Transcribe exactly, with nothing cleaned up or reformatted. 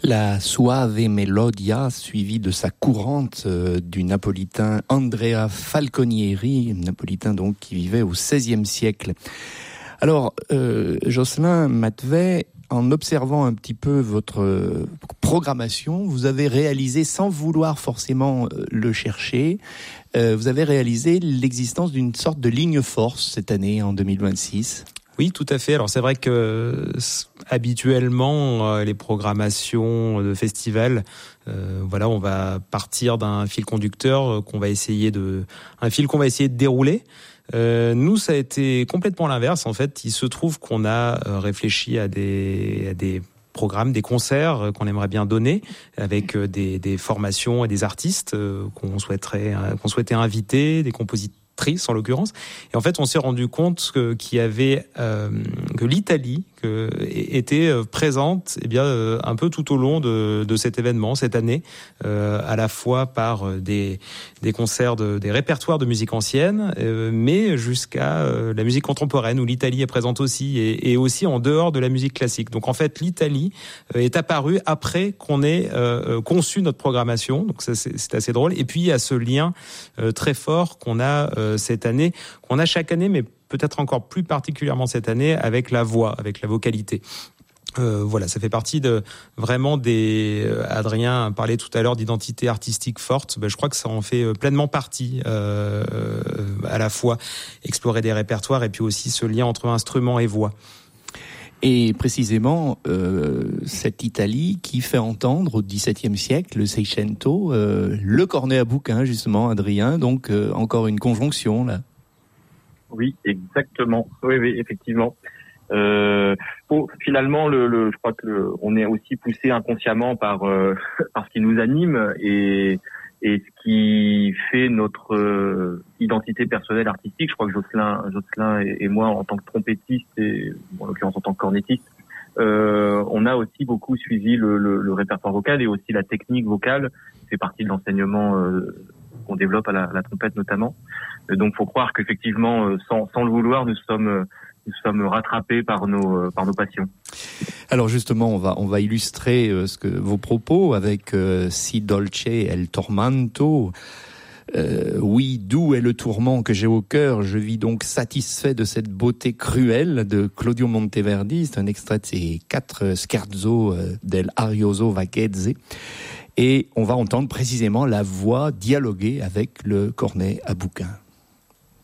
La Suave Melodia, suivie de sa courante euh, du napolitain Andrea Falconieri, napolitain donc qui vivait au seizième siècle. Alors, euh, Jocelyn Matvey, en observant un petit peu votre programmation, vous avez réalisé, sans vouloir forcément le chercher, euh, vous avez réalisé l'existence d'une sorte de ligne force cette année, en deux mille vingt-six. Oui, tout à fait. Alors c'est vrai que habituellement les programmations de festivals, euh, voilà, on va partir d'un fil conducteur qu'on va essayer de, un fil qu'on va essayer de dérouler. Euh, nous, ça a été complètement l'inverse. En fait, il se trouve qu'on a réfléchi à des, à des programmes, des concerts qu'on aimerait bien donner, avec des, des formations et des artistes qu'on souhaiterait, qu'on souhaitait inviter, des compositeurs en l'occurrence. Et en fait, on s'est rendu compte que, qu'il y avait euh, que l'Italie que, était présente, eh bien, euh, un peu tout au long de, de cet événement cette année, euh, à la fois par des, des concerts, de, des répertoires de musique ancienne, euh, mais jusqu'à euh, la musique contemporaine où l'Italie est présente aussi, et, et aussi en dehors de la musique classique. Donc en fait, l'Italie euh, est apparue après qu'on ait euh, conçu notre programmation. Donc ça, c'est, c'est assez drôle. Et puis il y a ce lien euh, très fort qu'on a euh, cette année, qu'on a chaque année, mais peut-être encore plus particulièrement cette année, avec la voix, avec la vocalité. Euh, voilà, ça fait partie de vraiment des. Adrien parlait tout à l'heure d'identité artistique forte. Ben, je crois que ça en fait pleinement partie. Euh, à la fois explorer des répertoires et puis aussi ce lien entre instrument et voix. Et précisément, euh, cette Italie qui fait entendre au dix-septième siècle, le Seicento, euh, le cornet à bouquin, justement, Adrien, donc euh, encore une conjonction, là. Oui, exactement. Oui, oui, effectivement. Euh, bon, finalement, le, le, je crois que le, on est aussi poussé inconsciemment par, euh, par ce qui nous anime et et ce qui fait notre euh, identité personnelle artistique. Je crois que Jocelyn, Jocelyn et, et moi, en tant que trompettiste et en l'occurrence en tant que cornettiste, euh, on a aussi beaucoup suivi le, le, le répertoire vocal et aussi la technique vocale. Ça fait partie de l'enseignement euh, qu'on développe à la, à la trompette notamment. Et donc, faut croire qu'effectivement, sans, sans le vouloir, nous sommes nous sommes rattrapés par nos par nos passions. Alors justement, on va on va illustrer euh, ce que vos propos avec euh, Si dolce el tormento. Euh, oui, doux est le tourment que j'ai au cœur. Je vis donc satisfait de cette beauté cruelle de Claudio Monteverdi. C'est un extrait de ses quatre scherzo euh, del Arioso Vaghezze. Et on va entendre précisément la voix dialoguer avec le cornet à bouquin.